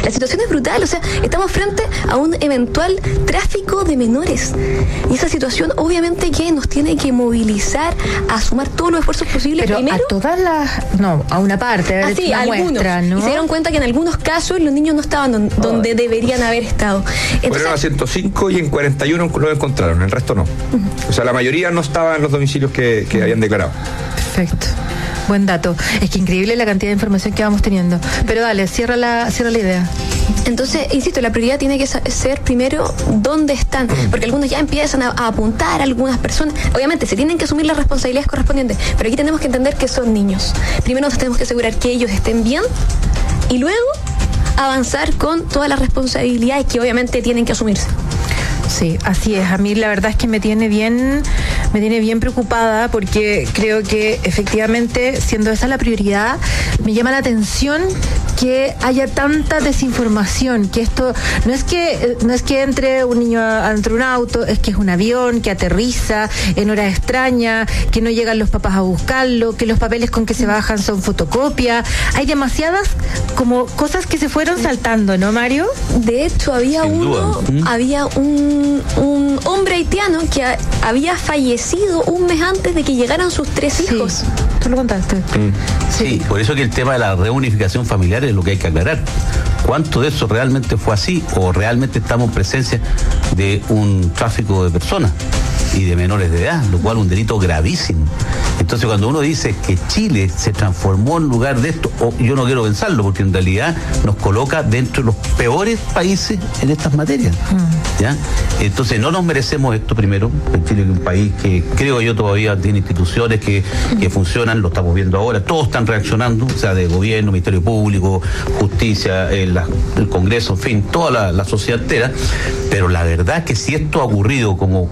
La situación es brutal, o sea, estamos frente a un eventual tráfico de menores. Y esa situación obviamente que nos tiene que movilizar a sumar todos los esfuerzos posibles. Pero primero, a todas las... No, a una parte, a algunos. Muestra, ¿no? Y se dieron cuenta que en algunos casos los niños no estaban donde deberían haber estado. Entonces, fueron a 105 y en 41 lo encontraron, el resto no. O sea, la mayoría no estaba en los domicilios que habían declarado. Perfecto. Buen dato. Es que increíble la cantidad de información que vamos teniendo. Pero dale, cierra la idea. Entonces, insisto, la prioridad tiene que ser primero dónde están, porque algunos ya empiezan a apuntar a algunas personas. Obviamente, se tienen que asumir las responsabilidades correspondientes, pero aquí tenemos que entender que son niños. Primero nos tenemos que asegurar que ellos estén bien y luego avanzar con todas las responsabilidades que obviamente tienen que asumirse. Sí, así es. A mí la verdad es que me tiene bien preocupada porque creo que efectivamente, siendo esa la prioridad, me llama la atención que haya tanta desinformación, que esto no es que entre un niño entre un auto, es que es un avión que aterriza en horas extrañas, que no llegan los papás a buscarlo, que los papeles con que se bajan son fotocopias. Hay demasiadas como cosas que se fueron saltando, ¿no, Mario? De hecho, había un hombre haitiano que había fallecido un mes antes de que llegaran sus 3 hijos. Tú lo contaste. Sí, por eso que el tema de la reunificación familiar es lo que hay que aclarar. ¿Cuánto de eso realmente fue así o realmente estamos en presencia de un tráfico de personas y de menores de edad, lo cual es un delito gravísimo? Entonces, cuando uno dice que Chile se transformó en lugar de esto, yo no quiero pensarlo, porque en realidad nos coloca dentro de los peores países en estas materias. ¿Ya? Entonces, no nos merecemos esto primero. En Chile es un país que creo yo todavía tiene instituciones que funcionan, lo estamos viendo ahora, todos están reaccionando, o sea, de gobierno, Ministerio Público, Justicia, el Congreso, en fin, toda la sociedad entera. Pero la verdad es que si esto ha ocurrido como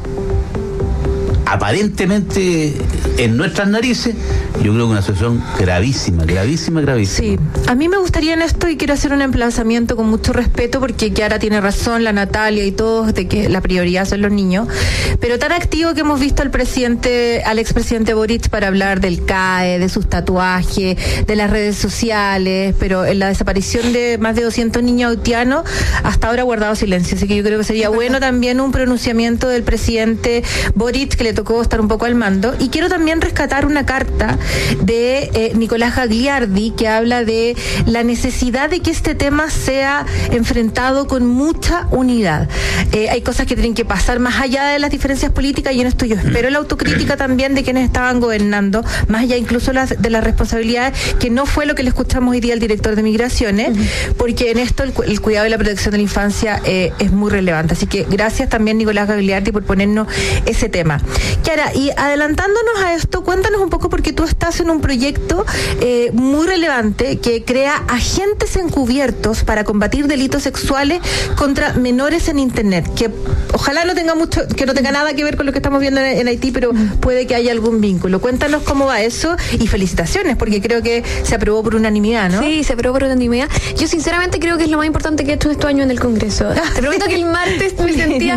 aparentemente en nuestras narices, yo creo que una situación gravísima. Sí, a mí me gustaría en esto, y quiero hacer un emplazamiento con mucho respeto, porque Kiara tiene razón, la Natalia y todos, de que la prioridad son los niños, pero tan activo que hemos visto al expresidente Boric para hablar del CAE, de sus tatuajes, de las redes sociales, pero en la desaparición de más de 200 niños haitianos, hasta ahora ha guardado silencio, así que yo creo que sería bueno también un pronunciamiento del presidente Boric, que le tocó estar un poco al mando. Y quiero también rescatar una carta de Nicolás Gagliardi, que habla de la necesidad de que este tema sea enfrentado con mucha unidad. Hay cosas que tienen que pasar más allá de las diferencias políticas, y en esto yo espero la autocrítica también de quienes estaban gobernando, más allá incluso de las responsabilidades, que no fue lo que le escuchamos hoy día al director de Migraciones, porque en esto el cuidado y la protección de la infancia es muy relevante. Así que gracias también, Nicolás Gagliardi, por ponernos ese tema. Kiara, y adelantándonos a esto, cuéntanos un poco, porque tú estás en un proyecto muy relevante que crea agentes encubiertos para combatir delitos sexuales contra menores en Internet, que ojalá no tenga nada que ver con lo que estamos viendo en Haití, pero puede que haya algún vínculo. Cuéntanos cómo va eso, y felicitaciones, porque creo que se aprobó por unanimidad, ¿no? Sí, se aprobó por unanimidad. Yo sinceramente creo que es lo más importante que he hecho estos años en el Congreso. Te prometo que el martes me sentía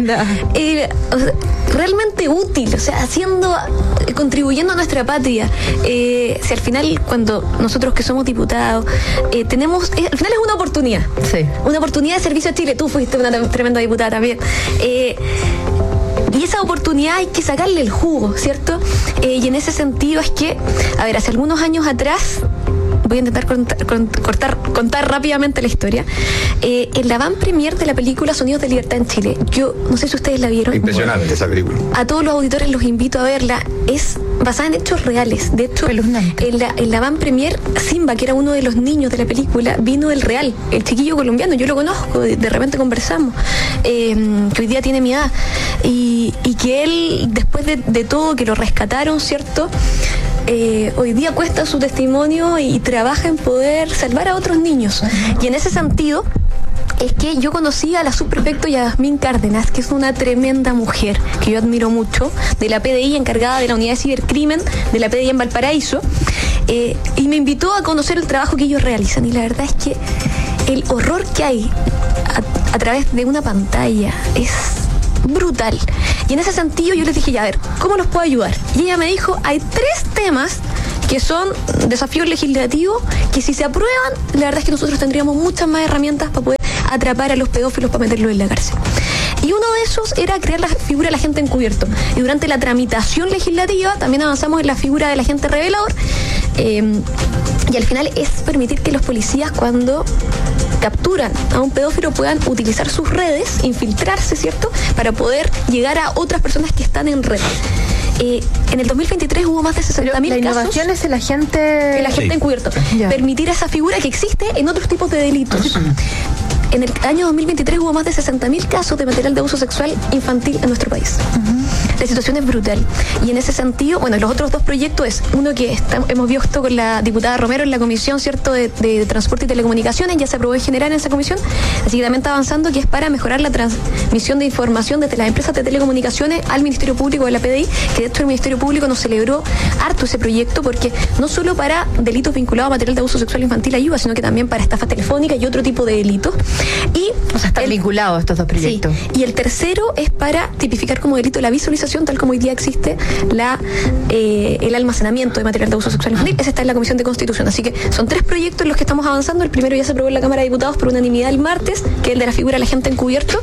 realmente útil, o sea, contribuyendo a nuestra patria. Si al final, cuando nosotros que somos diputados, al final es una oportunidad. Sí. Una oportunidad de servicio a Chile. Tú fuiste una tremenda diputada también. Y esa oportunidad hay que sacarle el jugo, ¿cierto? Y en ese sentido es que, hace algunos años atrás, voy a intentar contar rápidamente la historia. En la avant-premier de la película Sonidos de Libertad en Chile, yo no sé si ustedes la vieron. Impresionante esa película. A todos los auditores los invito a verla. Es basada en hechos reales. De hecho, en la avant-premier, Simba, que era uno de los niños de la película, vino del Real, el chiquillo colombiano. Yo lo conozco, de repente conversamos, que hoy día tiene mi edad, y que él, después de todo, que lo rescataron, ¿cierto?, hoy día cuesta su testimonio y trabaja en poder salvar a otros niños. Y en ese sentido es que yo conocí a la subprefecto Yasmín Cárdenas, que es una tremenda mujer que yo admiro mucho, de la PDI, encargada de la unidad de cibercrimen de la PDI en Valparaíso, y me invitó a conocer el trabajo que ellos realizan. Y la verdad es que el horror que hay a través de una pantalla es brutal. Y en ese sentido yo les dije, ¿cómo los puedo ayudar? Y ella me dijo, hay 3 temas que son desafíos legislativos que, si se aprueban, la verdad es que nosotros tendríamos muchas más herramientas para poder atrapar a los pedófilos para meterlos en la cárcel. Y uno de esos era crear la figura del agente encubierto. Y durante la tramitación legislativa también avanzamos en la figura del agente revelador. Y al final es permitir que los policías, cuando capturan a un pedófilo, puedan utilizar sus redes, infiltrarse, ¿cierto?, para poder llegar a otras personas que están en red. En el 2023 hubo más de 60.000 casos. La innovación es el agente encubierto. Ya. Permitir esa figura que existe en otros tipos de delitos. En el año 2023 hubo más de 60.000 casos de material de uso sexual infantil en nuestro país. La situación es brutal. Y en ese sentido, bueno, los otros dos proyectos es uno que hemos visto con la diputada Romero en la comisión, ¿cierto?, de Transporte y Telecomunicaciones, ya se aprobó en general en esa comisión, así que también está avanzando, que es para mejorar la transmisión de información desde las empresas de telecomunicaciones al Ministerio Público de la PDI, que de hecho el Ministerio Público nos celebró harto ese proyecto, porque no solo para delitos vinculados a material de uso sexual infantil ayuda, sino que también para estafa telefónica y otro tipo de delitos. O sea, están vinculados estos dos proyectos. Sí. Y el tercero es para tipificar como delito la visualización, tal como hoy día existe el almacenamiento de material de uso sexual infantil. Ese está en la Comisión de Constitución. Así que son 3 proyectos en los que estamos avanzando. El primero ya se aprobó en la Cámara de Diputados por unanimidad el martes, que es el de la figura del agente encubierto.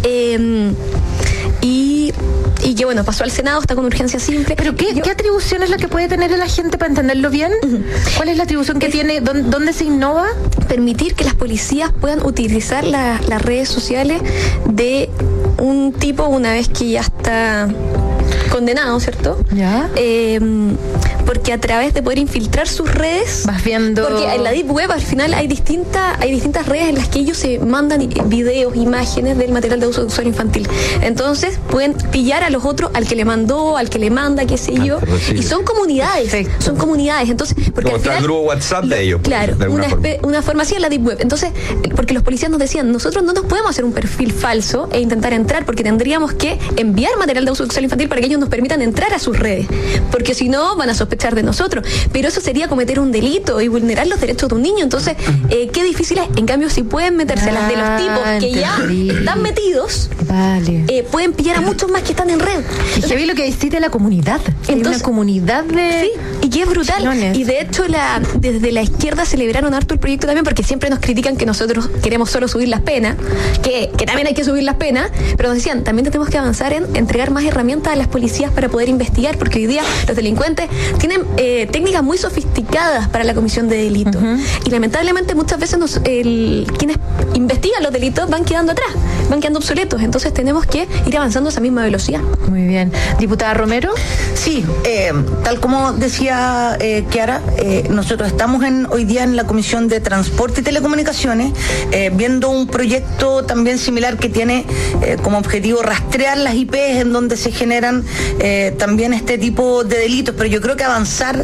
Y que bueno, pasó al Senado, está con urgencia simple. ¿Pero qué atribución es la que puede tener el agente para entenderlo bien? ¿Cuál es la atribución que tiene? ¿Dónde se innova? Permitir que las policías puedan utilizar las redes sociales de un tipo una vez que ya está condenado, ¿cierto? Ya. Porque a través de poder infiltrar sus redes, vas viendo. Porque en la Deep Web al final hay distintas redes en las que ellos se mandan videos, imágenes del material de uso sexual infantil. Entonces pueden pillar a los otros, al que le mandó, al que le manda, qué sé yo. Y son comunidades. Perfecto. Son comunidades. Entonces, porque como al final, está el grupo WhatsApp de ellos. Claro, de una forma así en la Deep Web. Entonces, porque los policías nos decían, nosotros no nos podemos hacer un perfil falso e intentar entrar, porque tendríamos que enviar material de uso sexual infantil para que ellos nos permitan entrar a sus redes, porque si no van a sospechar de nosotros, pero eso sería cometer un delito y vulnerar los derechos de un niño. Entonces, qué difícil es. En cambio, si pueden meterse las de los tipos que ya están metidos, pueden pillar a muchos más que están en red. Y heavy lo que existe la comunidad. Entonces, hay una comunidad de... Sí, y que es brutal. Chilones. Y de hecho, desde la izquierda celebraron harto el proyecto también, porque siempre nos critican que nosotros queremos solo subir las penas, que también hay que subir las penas, pero nos decían, también tenemos que avanzar en entregar más herramientas a las policías para poder investigar, porque hoy día los delincuentes tienen técnicas muy sofisticadas para la comisión de delitos. Y lamentablemente muchas veces quienes investigan los delitos van quedando atrás, van quedando obsoletos. Entonces tenemos que ir avanzando a esa misma velocidad. Muy bien. Diputada Romero. Sí, tal como decía Kiara, nosotros estamos hoy día en la Comisión de Transporte y Telecomunicaciones viendo un proyecto también similar que tiene como objetivo rastrear las IPs en donde se generan también este tipo de delitos, pero yo creo que avanzar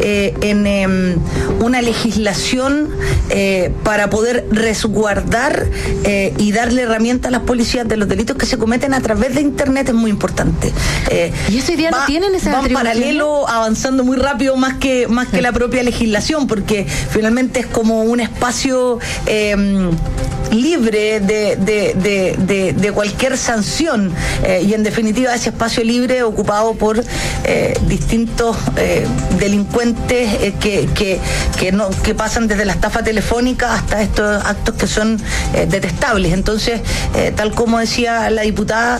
en una legislación para poder resguardar y darle herramientas a las policías de los delitos que se cometen a través de Internet es muy importante. Y eso hoy día no tienen esa atribución. Va paralelo, avanzando muy rápido más que la propia legislación, porque finalmente es como un espacio libre de cualquier sanción y en definitiva ese espacio libre ocupado por distintos delincuentes que pasan desde la estafa telefónica hasta estos actos que son detestables. Entonces, tal como decía la diputada,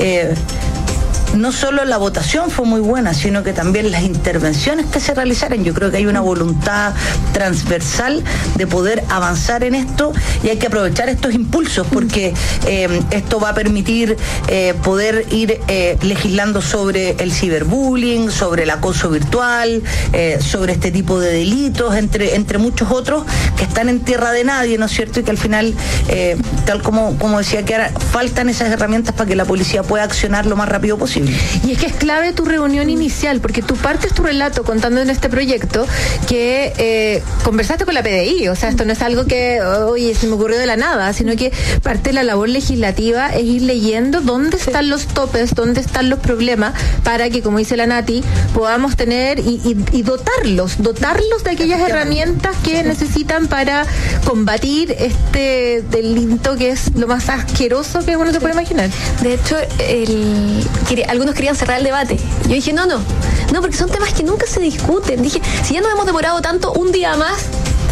no solo la votación fue muy buena, sino que también las intervenciones que se realizaron. Yo creo que hay una voluntad transversal de poder avanzar en esto y hay que aprovechar estos impulsos porque esto va a permitir poder ir legislando sobre el ciberbullying, sobre el acoso virtual, sobre este tipo de delitos, entre muchos otros que están en tierra de nadie, ¿no es cierto? Y que al final, tal como decía Kiara, faltan esas herramientas para que la policía pueda accionar lo más rápido posible. Y es que es clave tu reunión inicial, porque tú partes tu relato contando en este proyecto que conversaste con la PDI, o sea, esto no es algo que, oye, se me ocurrió de la nada, sino que parte de la labor legislativa es ir leyendo dónde están los topes, dónde están los problemas, para que, como dice la Nati, podamos tener y dotarlos de aquellas herramientas que necesitan para combatir este delito que es lo más asqueroso que uno se puede imaginar. De hecho, algunos querían cerrar el debate. Yo dije, no, porque son temas que nunca se discuten. Dije, si ya nos hemos demorado tanto, un día más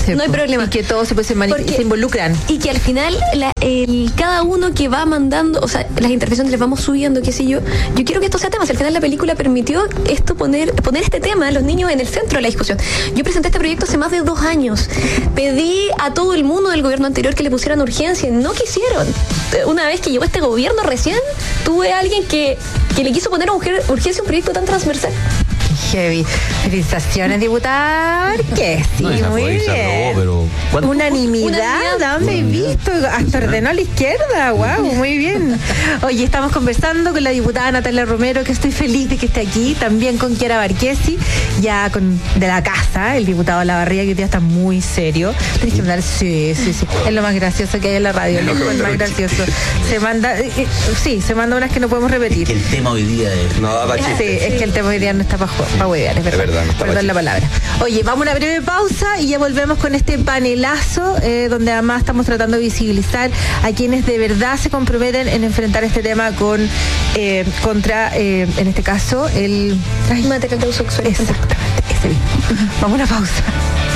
no hay problema. Y que todos se involucran. Y que al final cada uno que va mandando, o sea, las intervenciones les vamos subiendo, qué sé yo quiero que esto sea tema. Si al final la película permitió esto, poner este tema, los niños en el centro de la discusión. Yo presenté este proyecto hace más de 2 años. Pedí a todo el mundo del gobierno anterior que le pusieran urgencia. No quisieron. Una vez que llegó este gobierno recién, tuve a alguien que le quiso poner urgencia a un proyecto tan transversal. Heavy. Felicitaciones, diputada. Que sí, no, muy bien. Pero unanimidad, ¿dónde he visto? Hasta ordenó a la izquierda. Wow, muy bien. Oye, estamos conversando con la diputada Natalia Romero, que estoy feliz de que esté aquí, también con Chiara Barquesi, ya de la casa, el diputado Lavarría, que hoy día está muy serio. Tienes que mandar, sí. Es lo más gracioso que hay en la radio, es lo más gracioso. Se manda unas que no podemos repetir. Es que el tema hoy día es... No, sí, es que el tema hoy día no está para huevear, es verdad. No, perdón la palabra. Oye, vamos a una breve pausa y ya volvemos con este panelazo, donde además estamos tratando de visibilizar a quienes de verdad se comprometen en enfrentar este tema contra, en este caso, el material de uso sexual. Exactamente, ese mismo. Vamos a una pausa.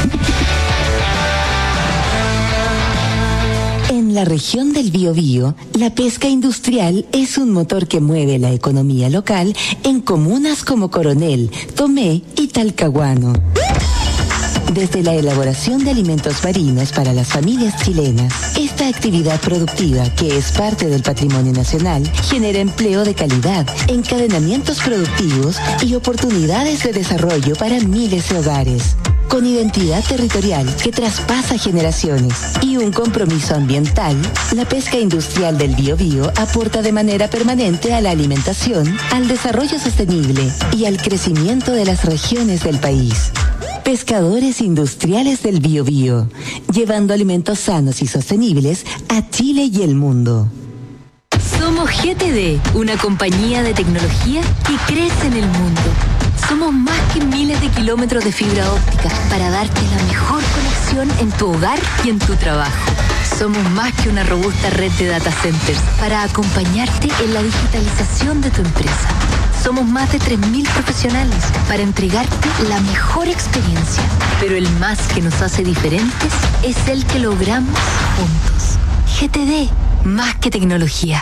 En la región del Biobío, la pesca industrial es un motor que mueve la economía local en comunas como Coronel, Tomé y Talcahuano. Desde la elaboración de alimentos marinos para las familias chilenas, esta actividad productiva, que es parte del patrimonio nacional, genera empleo de calidad, encadenamientos productivos y oportunidades de desarrollo para miles de hogares. Con identidad territorial que traspasa generaciones y un compromiso ambiental, la pesca industrial del Biobío aporta de manera permanente a la alimentación, al desarrollo sostenible y al crecimiento de las regiones del país. Pescadores industriales del Biobío, llevando alimentos sanos y sostenibles a Chile y el mundo. Somos GTD, una compañía de tecnología que crece en el mundo. Somos más que miles de kilómetros de fibra óptica para darte la mejor conexión en tu hogar y en tu trabajo. Somos más que una robusta red de data centers para acompañarte en la digitalización de tu empresa. Somos más de 3.000 profesionales para entregarte la mejor experiencia. Pero el más que nos hace diferentes es el que logramos juntos. GTD, más que tecnología.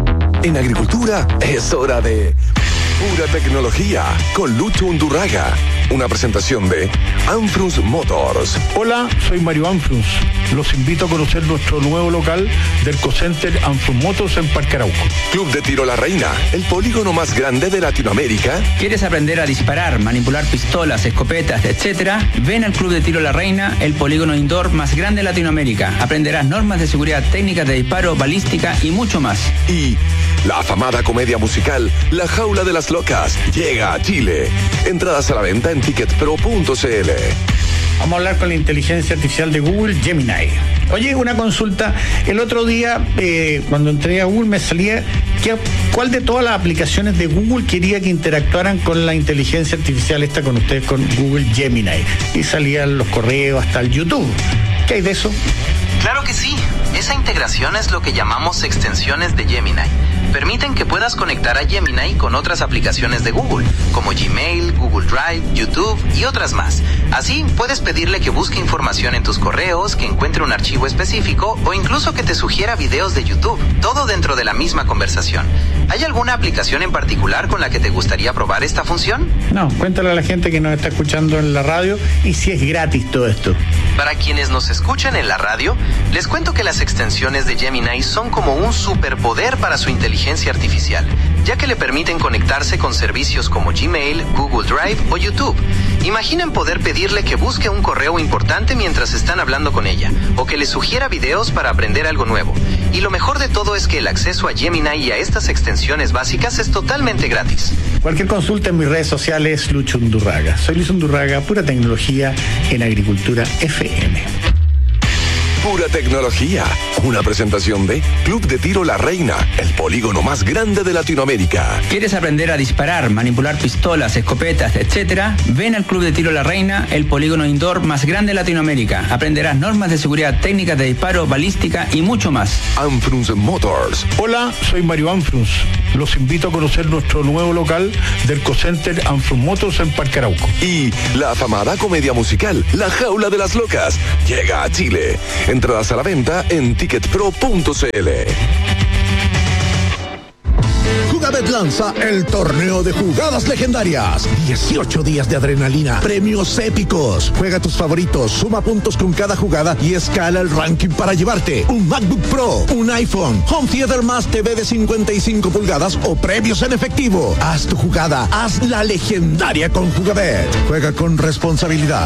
En agricultura es hora de pura tecnología con Lucho Undurraga. Una presentación de Anfrus Motors. Hola, soy Mario Anfrus. Los invito a conocer nuestro nuevo local del Cocenter Anfrus Motors en Parque Arauco. Club de Tiro La Reina, el polígono más grande de Latinoamérica. ¿Quieres aprender a disparar, manipular pistolas, escopetas, etcétera? Ven al Club de Tiro La Reina, el polígono indoor más grande de Latinoamérica. Aprenderás normas de seguridad, técnicas de disparo, balística y mucho más. Y la afamada comedia musical La Jaula de las Locas llega a Chile. Entradas a la venta en ticketpro.cl. Vamos a hablar con la inteligencia artificial de Google, Gemini. Oye, una consulta. El otro día, cuando entré a Google, me salía cuál de todas las aplicaciones de Google quería que interactuaran con la inteligencia artificial esta con ustedes, con Google Gemini. Y salían los correos, hasta el YouTube. ¿Qué hay de eso? Claro que sí. Esa integración es lo que llamamos extensiones de Gemini. Permiten que puedas conectar a Gemini con otras aplicaciones de Google, como Gmail, Google Drive, YouTube y otras más. Así, puedes pedirle que busque información en tus correos, que encuentre un archivo específico o incluso que te sugiera videos de YouTube, todo dentro de la misma conversación. ¿Hay alguna aplicación en particular con la que te gustaría probar esta función? No, cuéntale a la gente que nos está escuchando en la radio y si es gratis todo esto. Para quienes nos escuchan en la radio, les cuento que las extensiones de Gemini son como un superpoder para su inteligencia artificial, ya que le permiten conectarse con servicios como Gmail, Google Drive o YouTube. Imaginen poder pedirle que busque un correo importante mientras están hablando con ella, o que le sugiera videos para aprender algo nuevo. Y lo mejor de todo es que el acceso a Gemini y a estas extensiones básicas es totalmente gratis. Cualquier consulta en mis redes sociales, Lucho Undurraga. Soy Luis Undurraga, pura tecnología en Agricultura FM. Pura tecnología. Una presentación de Club de Tiro La Reina, el polígono más grande de Latinoamérica. ¿Quieres aprender a disparar, manipular pistolas, escopetas, etcétera? Ven al Club de Tiro La Reina, el polígono indoor más grande de Latinoamérica. Aprenderás normas de seguridad, técnicas de disparo, balística y mucho más. Anfrunz Motors. Hola, soy Mario Anfrunz. Los invito a conocer nuestro nuevo local del Cocenter Anfrunz Motors en Parque Arauco. Y la afamada comedia musical La Jaula de las Locas llega a Chile. Entradas a la venta en ticketpro.cl. Jugabet lanza el torneo de jugadas legendarias. 18 días de adrenalina, premios épicos. Juega tus favoritos, suma puntos con cada jugada y escala el ranking para llevarte un MacBook Pro, un iPhone, Home Theater más TV de 55 pulgadas o premios en efectivo. Haz tu jugada, haz la legendaria con Jugabet. Juega con responsabilidad.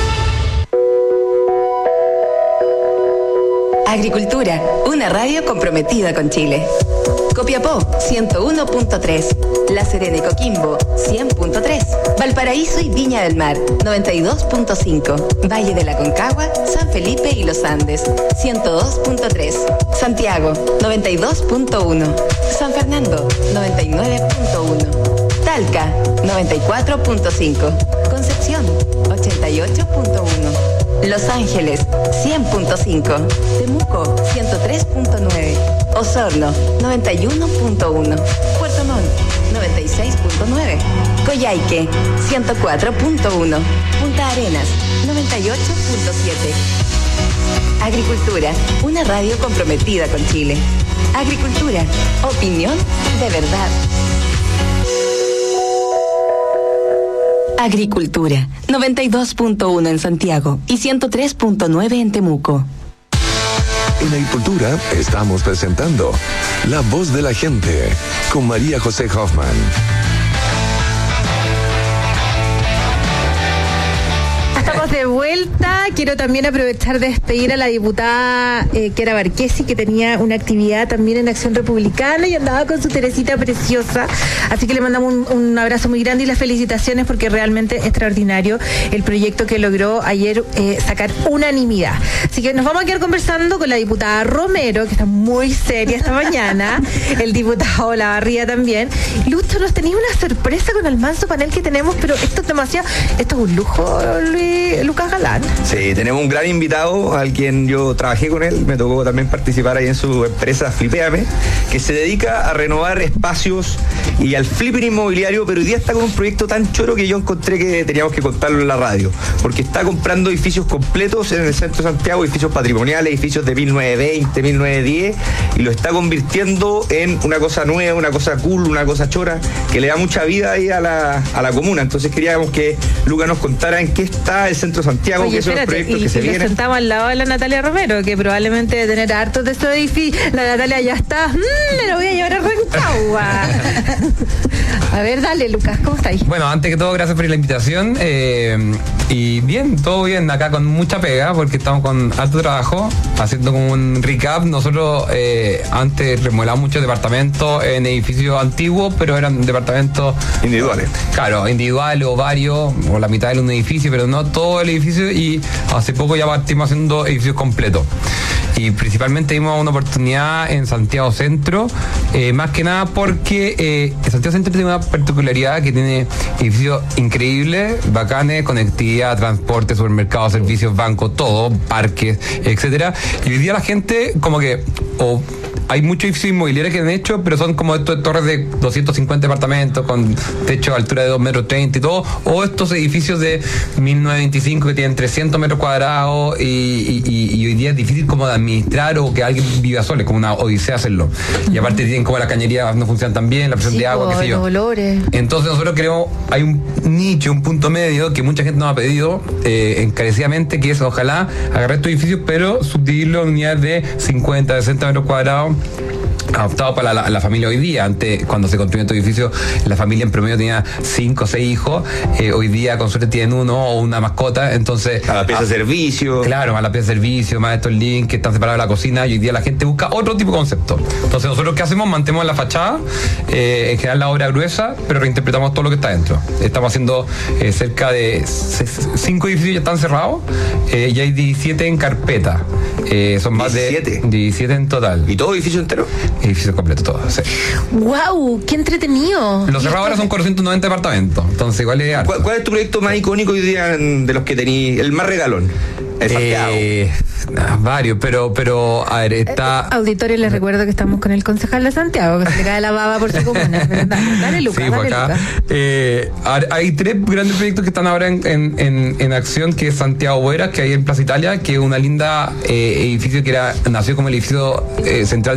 Agricultura, una radio comprometida con Chile. Copiapó, 101.3. La Serena y Coquimbo, 100.3. Valparaíso y Viña del Mar, 92.5. Valle de la Concagua, San Felipe y Los Andes, 102.3. Santiago, 92.1. San Fernando, 99.1. Talca, 94.5. Concepción, 88.1. Los Ángeles, 100.5. Temuco, 103.9. Osorno, 91.1. Puerto Montt, 96.9. Coyhaique, 104.1. Punta Arenas, 98.7. Agricultura, una radio comprometida con Chile. Agricultura, opinión de verdad. Agricultura, 92.1 en Santiago y 103.9 en Temuco. En Agricultura estamos presentando La Voz de la Gente con María José Hoffman. Estamos de vuelta. Quiero también aprovechar de despedir a la diputada Kiara Barquesi, que tenía una actividad también en Acción Republicana y andaba con su Teresita preciosa. Así que le mandamos un abrazo muy grande y las felicitaciones, porque realmente extraordinario el proyecto que logró ayer sacar unanimidad. Así que nos vamos a quedar conversando con la diputada Romero, que está muy seria esta mañana, el diputado Olavarría también. Lucho, nos tenía una sorpresa con el manso panel que tenemos, pero esto es demasiado, esto es un lujo, Lucas Galán. Sí, tenemos un gran invitado al quien yo trabajé con él, me tocó también participar ahí en su empresa Flipeame, que se dedica a renovar espacios y al flipping inmobiliario, pero hoy día está con un proyecto tan choro que yo encontré que teníamos que contarlo en la radio, porque está comprando edificios completos en el centro de Santiago, edificios patrimoniales, edificios de 1920, 1910, y lo está convirtiendo en una cosa nueva, una cosa cool, una cosa chora, que le da mucha vida ahí a la comuna. Entonces queríamos que Lucas nos contara en qué está el centro de Santiago. Oye, que son los proyectos que se vienen. Nos sentamos al lado de la Natalia Romero, que probablemente debe tener hartos de estos edificios. La Natalia ya está, me lo voy a llevar a Rancagua. A ver, dale, Lucas, ¿cómo estáis? Bueno, antes que todo, gracias por la invitación. Y bien, todo bien, acá con mucha pega, porque estamos con alto trabajo, haciendo como un recap. Nosotros antes remodelamos muchos departamentos en edificios antiguos, pero eran departamentos individuales. Claro, individuales o varios, o la mitad de un edificio, pero no todo el edificio, y hace poco ya partimos haciendo edificios completos. Y principalmente dimos una oportunidad en Santiago Centro, más que nada porque Santiago Centro tiene una particularidad que tiene edificios increíbles, bacanes, conectividad, transporte, supermercados, servicios, bancos, todo, parques, etcétera. Y hoy día la gente como que hay muchos edificios inmobiliarios que han hecho, pero son como estos torres de 250 departamentos con techo de altura de 2,30 metros y todo, o estos edificios de 1925 que tienen 300 metros cuadrados y hoy día es difícil como de administrar o que alguien viva solo, es como una odisea hacerlo. Y aparte tienen como la cañería no funciona tan bien, la presión de agua, qué sé yo. Olores. Entonces nosotros creemos, hay un nicho, un punto medio que mucha gente nos ha pedido encarecidamente, que es ojalá agarrar estos edificios pero subdividirlo en unidades de 50, 60 metros cuadrados adaptado para la familia hoy día. Antes, cuando se construyó este edificio, la familia en promedio tenía 5 o 6 hijos. Hoy día, con suerte, tienen uno o una mascota. Entonces, a la pieza de servicio. Claro, más la pieza de servicio, más estos links que están separados de la cocina. Y hoy día la gente busca otro tipo de concepto. Entonces, nosotros, ¿qué hacemos? Mantenemos la fachada, en general la obra gruesa, pero reinterpretamos todo lo que está dentro. Estamos haciendo cerca de 5 edificios ya están cerrados, y hay 17 en carpeta. Son más 17. de 17 en total. ¿Y todo edificio entero? Edificio completo, todo, sí. ¡Wow! ¡Qué entretenido! Los cerrados ahora son 490 departamentos, entonces igual es harto. ¿Cuál es tu proyecto más icónico hoy día de los que tení, el más regalón? El Santiago. Varios, pero a ver, está... Auditorio, les recuerdo que estamos con el concejal de Santiago, que se le cae la baba por su comuna. Dale, Lucas. Sí, dale, acá. Hay 3 grandes proyectos que están ahora en acción, que es Santiago Bueras, que hay en Plaza Italia, que es una linda edificio que nació como el edificio central